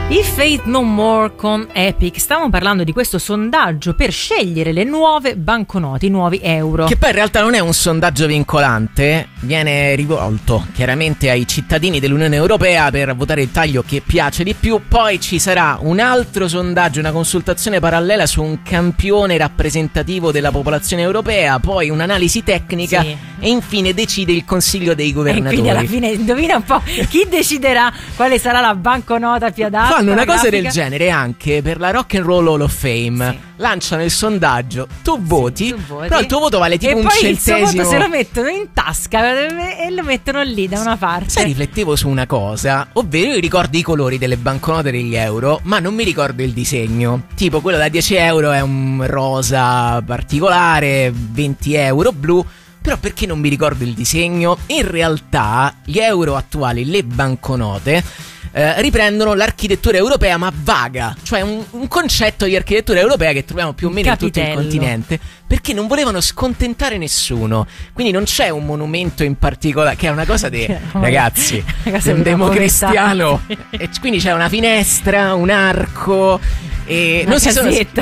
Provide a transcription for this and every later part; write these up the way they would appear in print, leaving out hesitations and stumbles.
I Faith No More con Epic. Stavamo parlando di questo sondaggio per scegliere le nuove banconote, i nuovi euro. Che poi in realtà non è un sondaggio vincolante, viene rivolto chiaramente ai cittadini dell'Unione Europea per votare il taglio che piace di più. Poi ci sarà un altro sondaggio, una consultazione parallela su un campione rappresentativo della popolazione europea, poi un'analisi tecnica, sì. E infine decide il Consiglio dei Governatori. E quindi alla fine indovina un po' chi deciderà quale sarà la banconota più adatta. Fanno una cosa del genere anche per la Rock and Roll Hall of Fame. Sì. Lanciano il sondaggio, tu voti, però il tuo voto vale tipo un centesimo. E poi il suo voto se lo mettono in tasca e lo mettono lì da una parte. Sai, riflettevo su una cosa, ovvero io ricordo i colori delle banconote degli euro, ma non mi ricordo il disegno. Tipo quello da 10 euro è un rosa particolare, 20 euro blu. Però perché non mi ricordo il disegno? In realtà gli euro attuali, le banconote, riprendono l'architettura europea ma vaga, cioè un concetto di architettura europea che troviamo più o meno in tutto il continente, perché non volevano scontentare nessuno, quindi non c'è un monumento in particolare, che è una cosa di ragazzi, un democristiano, e quindi c'è una finestra, un arco e una casetta.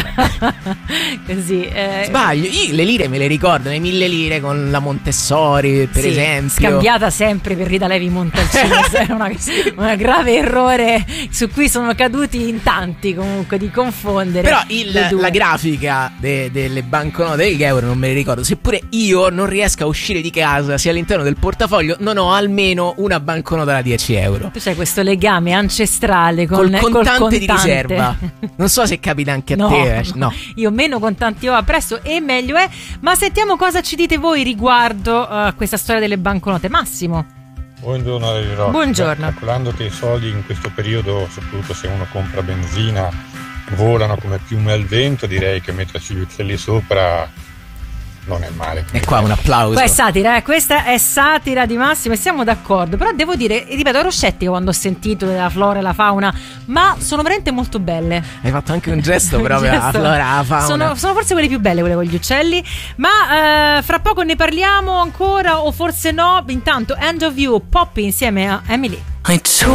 Così sbaglio, io le lire me le ricordo, le 1000 lire con la Montessori per esempio, scambiata sempre per Rita Levi Montalcino. È una grave errore su cui sono caduti in tanti comunque, di confondere. Però la grafica delle banconote degli euro non me le ricordo, seppure io non riesco a uscire di casa, sia all'interno del portafoglio non ho almeno una banconota da 10 euro. Tu c'hai questo legame ancestrale col contante di riserva. Non so se capita anche a te. No, io meno contanti ho appresso e meglio è. Ma sentiamo cosa ci dite voi riguardo a questa storia delle banconote. Massimo. Buongiorno Radio Rock. Buongiorno. Calcolando che i soldi in questo periodo, soprattutto se uno compra benzina, volano come piume al vento, direi che metterci gli uccelli sopra non è male. E qua un applauso. Questa è satira di Massimo e siamo d'accordo. Però devo dire, ripeto, ero scettico quando ho sentito della flora e la fauna, ma sono veramente molto belle. Hai fatto anche un gesto proprio alla flora e alla fauna. Sono forse quelle più belle, quelle con gli uccelli. Ma fra poco ne parliamo ancora, o forse no. Intanto End of You, Poppy insieme a Emily.